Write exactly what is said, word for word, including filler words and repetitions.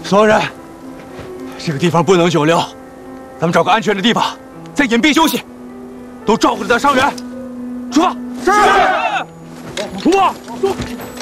所有人，这个地方不能久留，咱们找个安全的地方再隐蔽休息，都照顾着点伤员。出发！是。出发！走。